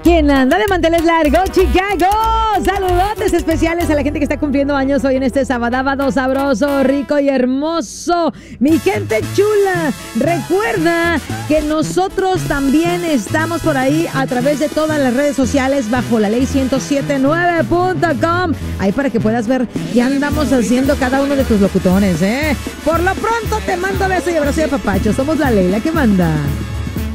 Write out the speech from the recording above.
¿Quién anda de manteles largos, Chicago? Saludotes especiales a la gente que está cumpliendo años hoy en este sabadabado sabroso, rico y hermoso. Mi gente chula, recuerda que nosotros también estamos por ahí a través de todas las redes sociales bajo la ley 1079.com. Ahí para que puedas ver qué andamos haciendo cada uno de tus locutones, ¿eh? Por lo pronto te mando beso y abrazo y apapacho. Somos la ley, la que manda.